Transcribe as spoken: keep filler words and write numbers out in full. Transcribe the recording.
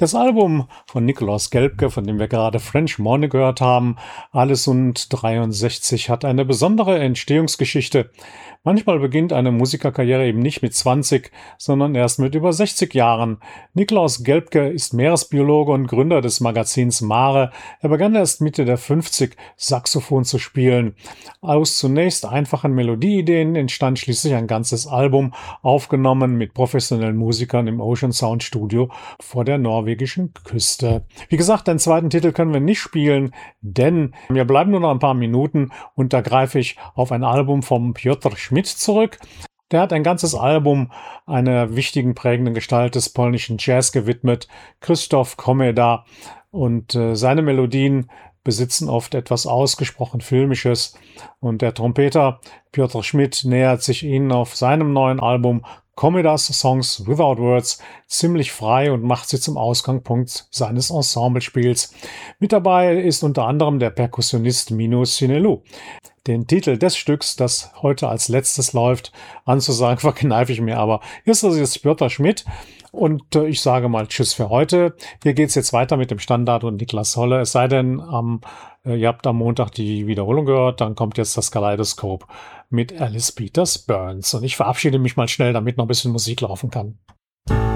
Das Album von Nikolaus Gelbke, von dem wir gerade French Morning gehört haben, Allesund dreiundsechzig, hat eine besondere Entstehungsgeschichte. Manchmal beginnt eine Musikerkarriere eben nicht mit zwanzig, sondern erst mit über sechzig Jahren. Nikolaus Gelbke ist Meeresbiologe und Gründer des Magazins Mare. Er begann erst Mitte der fünfzig Saxophon zu spielen. Aus zunächst einfachen Melodieideen entstand schließlich ein ganzes Album, aufgenommen mit professionellen Musikern im Ocean Sound Studio vor der norwegischen Küste. Wie gesagt, den zweiten Titel können wir nicht spielen, denn wir bleiben nur noch ein paar Minuten und da greife ich auf ein Album vom Piotr Schmidt zurück. Der hat ein ganzes Album einer wichtigen, prägenden Gestalt des polnischen Jazz gewidmet, Krzysztof Komeda, und äh, seine Melodien besitzen oft etwas ausgesprochen Filmisches, und der Trompeter Piotr Schmidt nähert sich ihnen auf seinem neuen Album Komedas Songs Without Words ziemlich frei und macht sie zum Ausgangspunkt seines Ensemblespiels. Mit dabei ist unter anderem der Perkussionist Mino Sinelu. Den Titel des Stücks, das heute als letztes läuft, anzusagen, verkneife ich mir aber. Hier ist also jetzt Piotr Schmidt und äh, ich sage mal Tschüss für heute. Hier geht's jetzt weiter mit dem Standard und Niklas Holle. Es sei denn, am, äh, ihr habt am Montag die Wiederholung gehört, dann kommt jetzt das Kaleidoskop mit Alice Peters Burns. Und ich verabschiede mich mal schnell, damit noch ein bisschen Musik laufen kann.